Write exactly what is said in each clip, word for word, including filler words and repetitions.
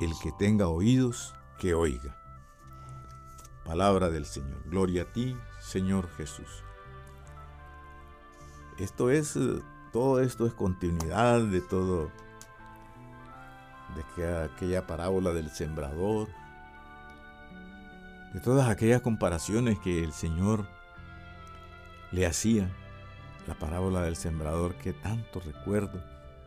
el que tenga oídos, que oiga. Palabra del Señor. Gloria a ti, Señor Jesús. Esto es, todo esto es continuidad de todo, de que aquella parábola del sembrador, de todas aquellas comparaciones que el Señor le hacía. La parábola del sembrador que tanto recuerdo,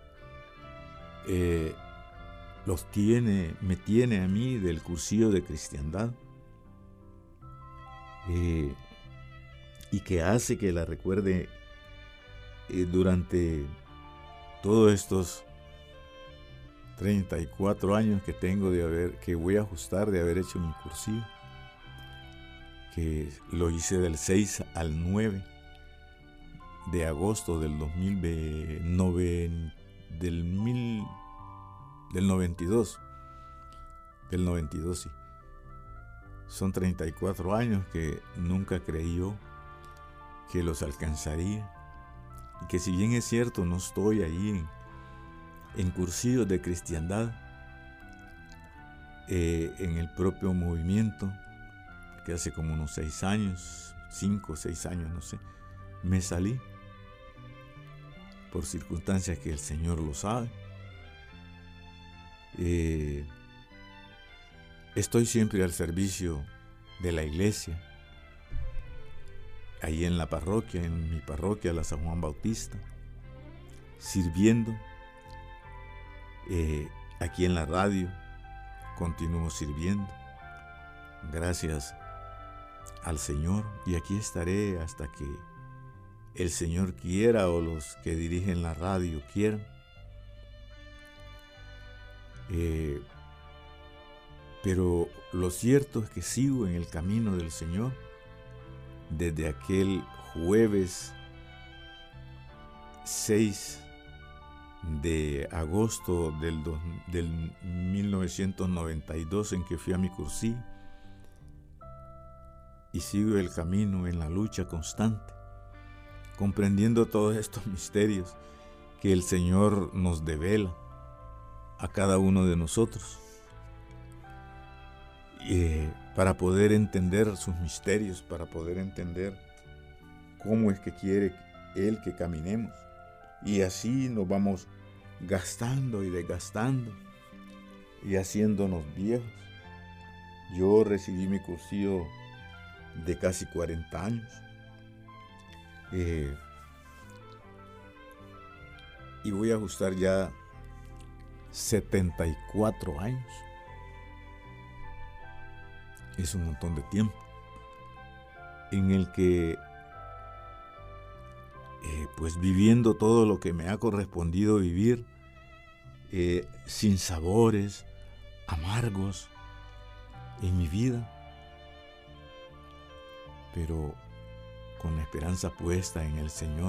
eh, los tiene, me tiene a mí del cursillo de cristiandad, eh, y que hace que la recuerde eh, durante todos estos treinta y cuatro años que tengo de haber, que voy a ajustar de haber hecho mi cursillo, que lo hice del seis al nueve de agosto del dos mil nueve, del mil, del noventa y dos, del noventa y dos, sí. Son treinta y cuatro años que nunca creí yo que los alcanzaría, y que si bien es cierto no estoy ahí en, en cursillos de cristiandad, eh, en el propio movimiento, que hace como unos seis años, cinco o seis años, no sé, me salí por circunstancias que el Señor lo sabe. Eh, estoy siempre al servicio de la iglesia, ahí en la parroquia, en mi parroquia, la San Juan Bautista, sirviendo. Eh, aquí en la radio continúo sirviendo, gracias al Señor, y aquí estaré hasta que el Señor quiera o los que dirigen la radio quieran. Eh, pero lo cierto es que sigo en el camino del Señor desde aquel jueves seis de agosto del, dos, del mil novecientos noventa y dos, en que fui a mi cursillo, y sigo el camino en la lucha constante, comprendiendo todos estos misterios que el Señor nos devela a cada uno de nosotros, eh, para poder entender sus misterios, para poder entender cómo es que quiere Él que caminemos, y así nos vamos gastando y desgastando y haciéndonos viejos. Yo recibí mi cursillo de casi cuarenta años, eh, y voy a ajustar ya setenta y cuatro años. Es un montón de tiempo en el que eh, pues viviendo todo lo que me ha correspondido vivir, eh, sin sabores amargos en mi vida, pero con la esperanza puesta en el Señor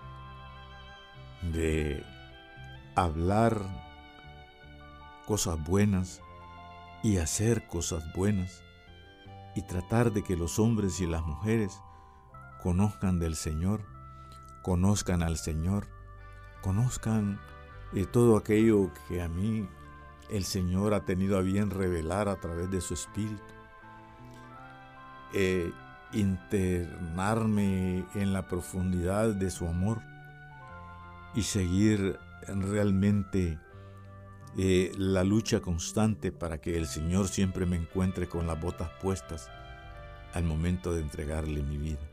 de hablar cosas buenas y hacer cosas buenas, y tratar de que los hombres y las mujeres conozcan del Señor, conozcan al Señor, conozcan eh, todo aquello que a mí el Señor ha tenido a bien revelar a través de su Espíritu. Eh, internarme en la profundidad de su amor y seguir realmente eh, la lucha constante para que el Señor siempre me encuentre con las botas puestas al momento de entregarle mi vida.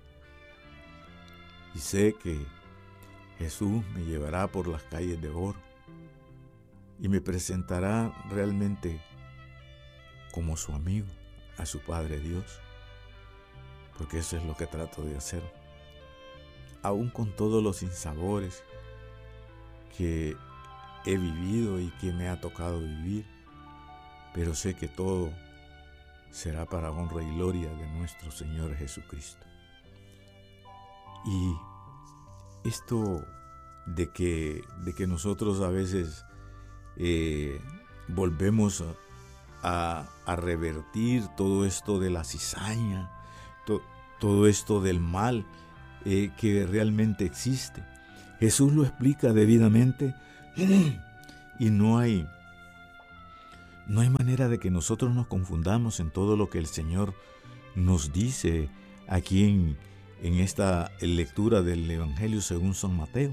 Y sé que Jesús me llevará por las calles de oro y me presentará realmente como su amigo a su Padre Dios, porque eso es lo que trato de hacer, aún con todos los sinsabores que he vivido y que me ha tocado vivir, pero sé que todo será para honra y gloria de nuestro Señor Jesucristo. Y esto de que, de que nosotros a veces eh, volvemos a, a revertir todo esto de la cizaña, to, todo esto del mal eh, que realmente existe. Jesús lo explica debidamente y no hay, No hay manera de que nosotros nos confundamos en todo lo que el Señor nos dice aquí en, en esta lectura del Evangelio según San Mateo.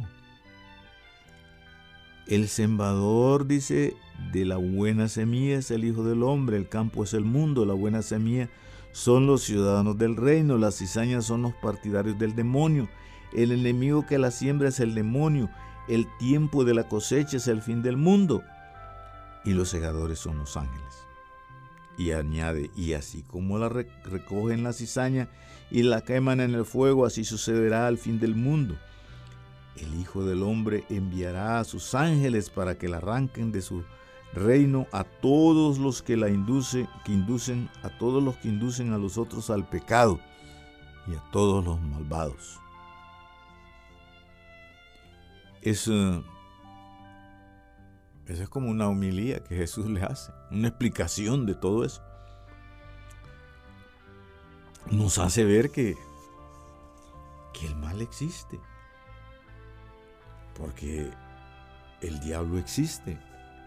El sembrador dice, de la buena semilla es el Hijo del Hombre, el campo es el mundo, la buena semilla son los ciudadanos del reino, las cizañas son los partidarios del demonio, el enemigo que la siembra es el demonio, el tiempo de la cosecha es el fin del mundo, y los segadores son los ángeles. Y añade, y así como la recogen la cizaña y la queman en el fuego, así sucederá al fin del mundo. El Hijo del Hombre enviará a sus ángeles para que la arranquen de su reino a todos los que la inducen, que inducen, a todos los que inducen a los otros al pecado y a todos los malvados. Es, uh, eso es como una homilía que Jesús le hace, una explicación de todo eso. Nos hace ver que, que el mal existe. Porque el diablo existe.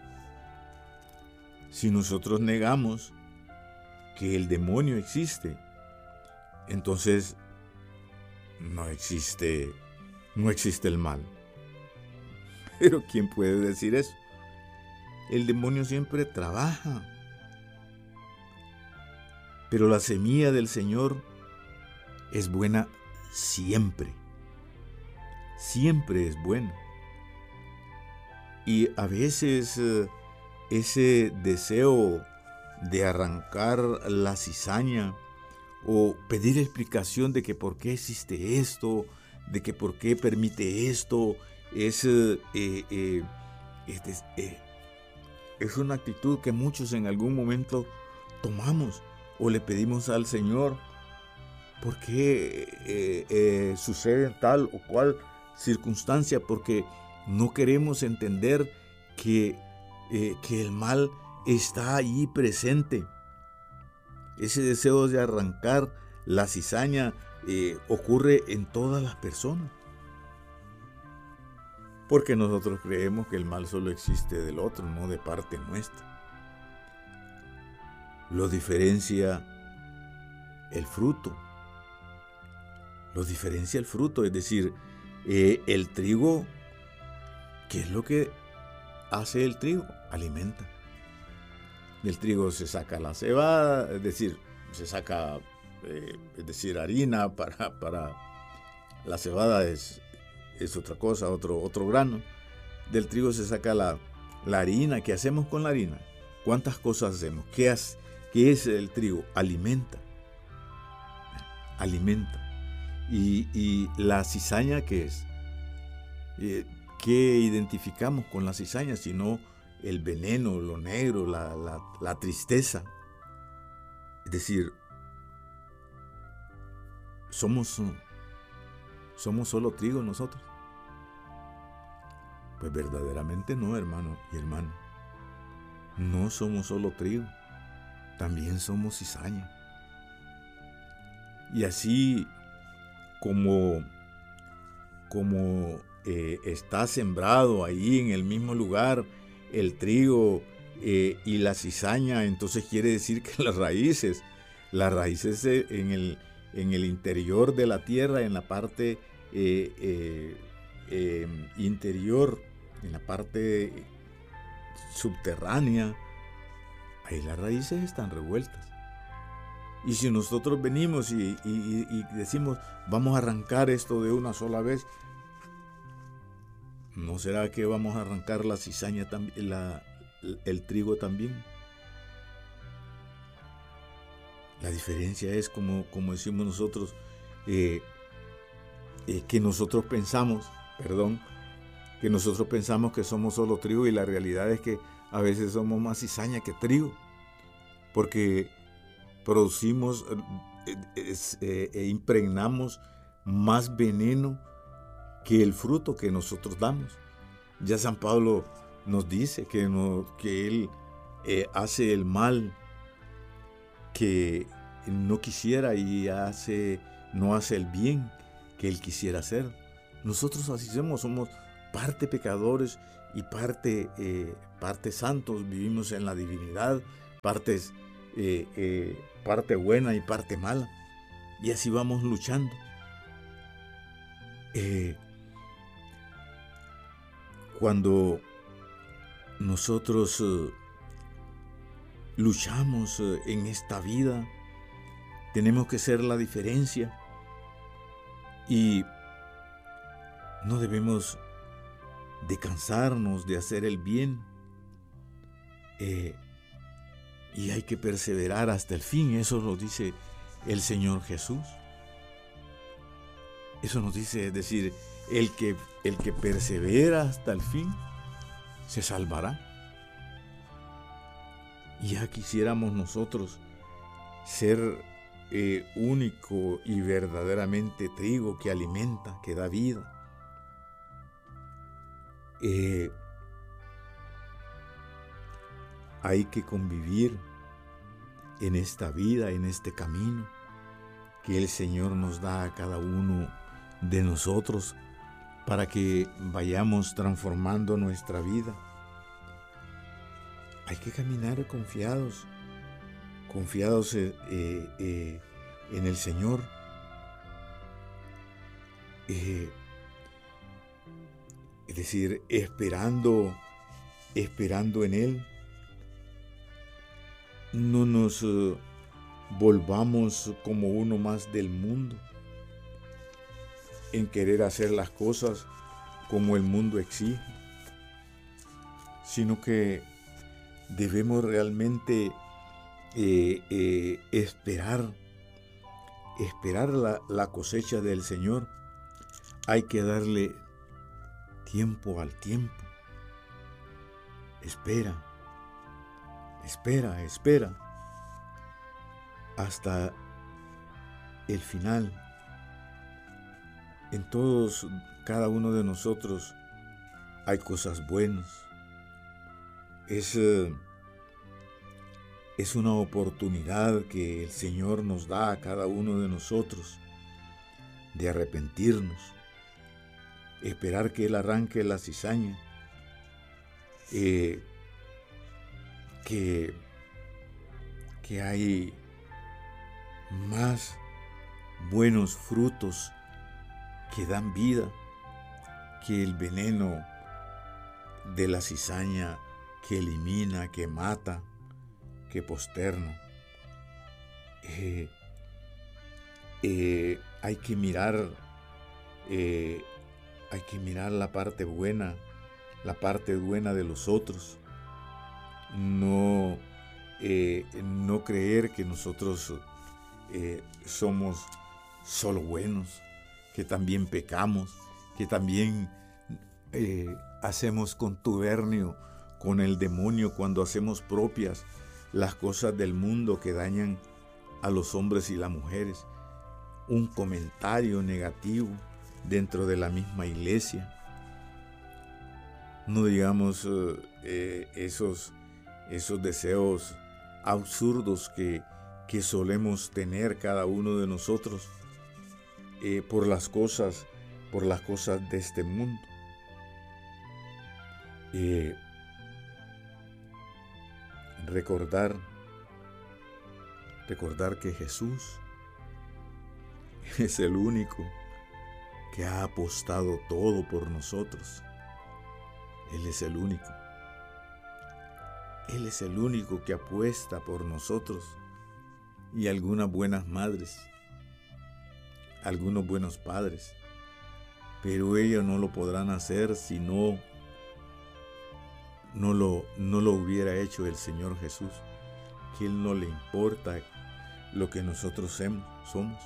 Si nosotros negamos que el demonio existe, entonces no existe, no existe el mal. Pero ¿quién puede decir eso? El demonio siempre trabaja. Pero la semilla del Señor es buena siempre. Siempre es buena. Y a veces eh, ese deseo de arrancar la cizaña o pedir explicación de que por qué existe esto, de que por qué permite esto, es, eh, eh, es, eh, es una actitud que muchos en algún momento tomamos o le pedimos al Señor por qué eh, eh, sucede tal o cual circunstancia, porque no queremos entender que, eh, que el mal está ahí presente. Ese deseo de arrancar la cizaña eh, ocurre en todas las personas. Porque nosotros creemos que el mal solo existe del otro, no de parte nuestra. Lo diferencia el fruto. Lo diferencia el fruto, es decir, eh, el trigo, ¿qué es lo que hace el trigo? Alimenta. Del trigo se saca la cebada, es decir, se saca, eh, es decir, harina para, para la cebada es, es otra cosa, otro, otro grano. Del trigo se saca la, la harina. ¿Qué hacemos con la harina? ¿Cuántas cosas hacemos? ¿Qué, has, qué es el trigo? Alimenta. Alimenta. Y, y la cizaña, ¿qué es? Eh, ¿Qué identificamos con la cizaña? Sino el veneno, lo negro, la, la, la tristeza. Es decir, somos, somos solo trigo nosotros. Pues verdaderamente no, hermano y hermana. No somos solo trigo, también somos cizaña. Y así como, como eh, está sembrado ahí en el mismo lugar el trigo eh, y la cizaña, entonces quiere decir que las raíces, las raíces en el, en el interior de la tierra, en la parte eh, eh, eh, interior, en la parte subterránea, ahí las raíces están revueltas. Y si nosotros venimos y, y, y decimos, vamos a arrancar esto de una sola vez, ¿no será que vamos a arrancar la cizaña también, la, el trigo también? La diferencia es, como, como decimos nosotros, eh, eh, que nosotros pensamos, perdón, que nosotros pensamos que somos solo trigo, y la realidad es que a veces somos más cizaña que trigo, porque producimos e eh, eh, eh, impregnamos más veneno que el fruto que nosotros damos. Ya San Pablo nos dice que, no, que él eh, hace el mal que no quisiera y hace, no hace el bien que él quisiera hacer. Nosotros así somos, somos parte pecadores y parte, eh, parte santos, vivimos en la divinidad, partes, eh, eh, parte buena y parte mala, y así vamos luchando. Eh, cuando nosotros eh, luchamos eh, en esta vida, tenemos que ser la diferencia y no debemos de cansarnos de hacer el bien, eh, y hay que perseverar hasta el fin. Eso lo dice el Señor Jesús. Eso nos dice, es decir, el que, el que persevera hasta el fin se salvará. Y ya quisiéramos nosotros ser eh, único y verdaderamente trigo que alimenta, que da vida. Eh, hay que convivir en esta vida, en este camino que el Señor nos da a cada uno de nosotros para que vayamos transformando nuestra vida. Hay que caminar confiados, confiados eh, eh, en el Señor. Eh, es decir, esperando, esperando en Él. No nos uh, volvamos como uno más del mundo, en querer hacer las cosas como el mundo exige, sino que debemos realmente eh, eh, esperar, esperar la, la cosecha del Señor. Hay que darle tiempo al tiempo. Espera, espera, espera hasta el final. En todos, cada uno de nosotros hay cosas buenas. Es, es una oportunidad que el Señor nos da a cada uno de nosotros de arrepentirnos, esperar que Él arranque la cizaña, eh, que, que hay más buenos frutos que dan vida que el veneno de la cizaña que elimina, que mata, que posterna. Eh, eh, hay que mirar, eh, hay que mirar la parte buena, la parte buena de los otros. No, eh, no creer que nosotros eh, somos solo buenos, que también pecamos, que también eh, hacemos contubernio con el demonio cuando hacemos propias las cosas del mundo que dañan a los hombres y las mujeres. Un comentario negativo dentro de la misma iglesia. No digamos eh, esos, esos deseos absurdos que, que solemos tener cada uno de nosotros eh, por las cosas, por las cosas de este mundo. Eh, recordar, recordar que Jesús es el único que ha apostado todo por nosotros. Él es el único. Él es el único que apuesta por nosotros y algunas buenas madres, algunos buenos padres, pero ellos no lo podrán hacer si no, no, lo, no lo hubiera hecho el Señor Jesús, que Él no le importa lo que nosotros somos.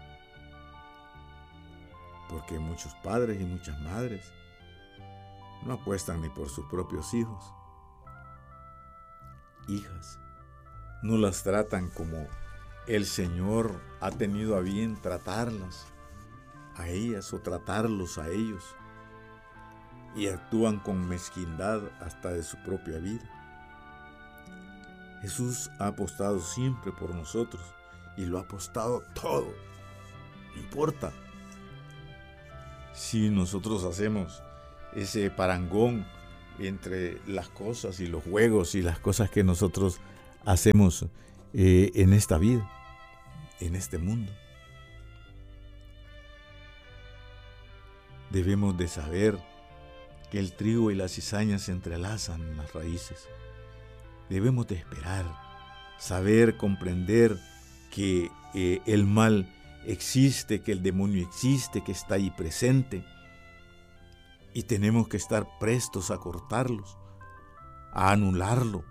Porque muchos padres y muchas madres no apuestan ni por sus propios hijos, hijas. No las tratan como el Señor ha tenido a bien tratarlas a ellas o tratarlos a ellos, y actúan con mezquindad hasta de su propia vida. Jesús ha apostado siempre por nosotros y lo ha apostado todo. No importa si nosotros hacemos ese parangón entre las cosas y los juegos y las cosas que nosotros hacemos eh, en esta vida, en este mundo. Debemos de saber que el trigo y la cizaña se entrelazan en las raíces. Debemos de esperar, saber, comprender que eh, el mal existe, que el demonio existe, que está ahí presente. Y tenemos que estar prestos a cortarlos, a anularlo.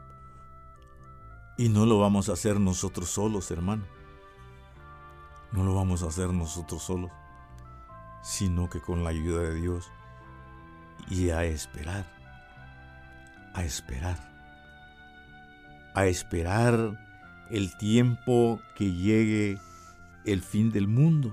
Y no lo vamos a hacer nosotros solos, hermano. No lo vamos a hacer nosotros solos, sino que con la ayuda de Dios. Y a esperar, a esperar, a esperar el tiempo que llegue el fin del mundo,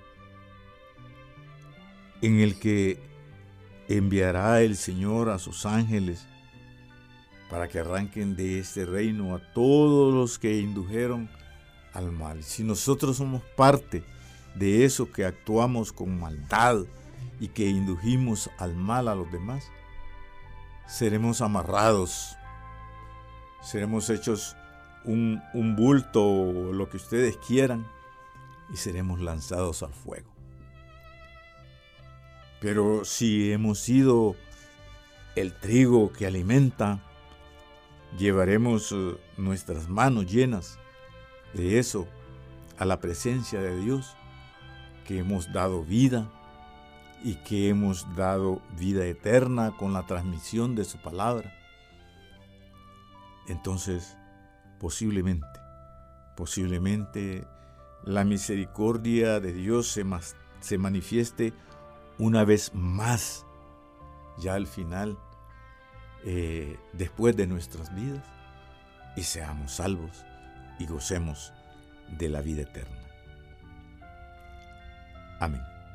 en el que enviará el Señor a sus ángeles para que arranquen de este reino a todos los que indujeron al mal. Si nosotros somos parte de eso que actuamos con maldad y que indujimos al mal a los demás, seremos amarrados, seremos hechos un, un bulto o lo que ustedes quieran y seremos lanzados al fuego. Pero si hemos sido el trigo que alimenta, llevaremos nuestras manos llenas de eso a la presencia de Dios, que hemos dado vida y que hemos dado vida eterna con la transmisión de su palabra. Entonces, posiblemente, posiblemente la misericordia de Dios se, mas, se manifieste una vez más, ya al final, eh, después de nuestras vidas, y seamos salvos y gocemos de la vida eterna. Amén.